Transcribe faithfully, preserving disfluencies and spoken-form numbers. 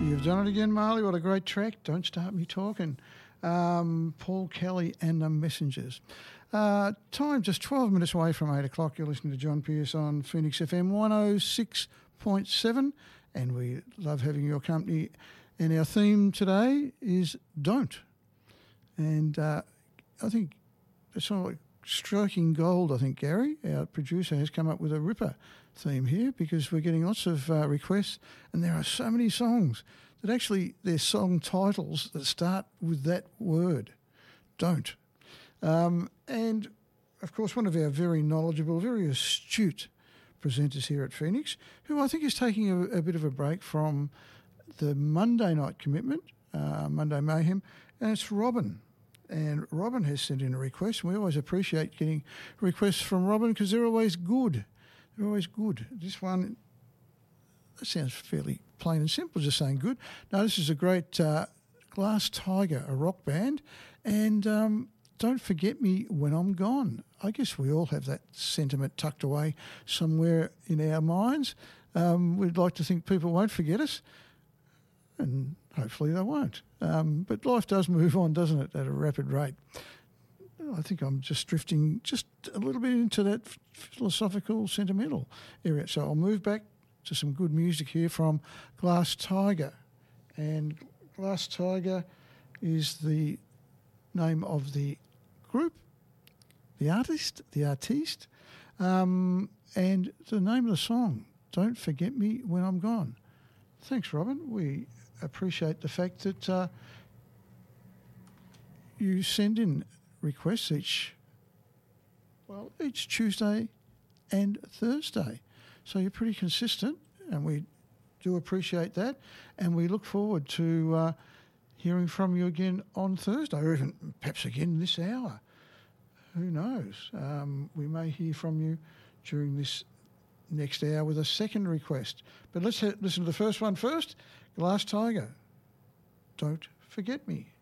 You've done it again, Marley. What a great track. Don't Start Me Talking. Um, Paul Kelly and the Messengers. Uh, time just twelve minutes away from eight o'clock. You're listening to John Pierce on Phoenix F M one oh six point seven, and we love having your company. And our theme today is Don't. And uh, I think it's sort of like striking gold, I think, Gary, our producer, has come up with a ripper theme here, because we're getting lots of uh, requests, and there are so many songs that actually they're song titles that start with that word, Don't. Um, and, of course, one of our very knowledgeable, very astute presenters here at Phoenix, who I think is taking a, a bit of a break from the Monday night commitment, uh, Monday Mayhem, and it's Robin. And Robin has sent in a request. We always appreciate getting requests from Robin because they're always good. They're always good. This one, that sounds fairly plain and simple, just saying good. No, this is a great uh, Glass Tiger, a rock band. And um, Don't Forget Me When I'm Gone. I guess we all have that sentiment tucked away somewhere in our minds. Um, we'd like to think people won't forget us, and hopefully they won't. Um, but life does move on, doesn't it, at a rapid rate. I think I'm just drifting just a little bit into that philosophical, sentimental area. So I'll move back to some good music here from Glass Tiger. And Glass Tiger is the name of the group, the artist, the artiste, um, and the name of the song, Don't Forget Me When I'm Gone. Thanks, Robin. We appreciate the fact that uh, you send in requests each, well, each Tuesday and Thursday. So you're pretty consistent, and we do appreciate that. And we look forward to uh, hearing from you again on Thursday, or even perhaps again this hour. Who knows? Um, we may hear from you during this next hour with a second request. But let's ha- listen to the first one first. Glass Tiger, Don't Forget Me.